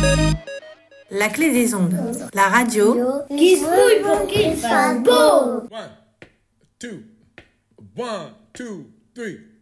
La clé des ondes, la radio qui se mouille pour qu'il fasse beau. 1, 2, 1, 2, 3.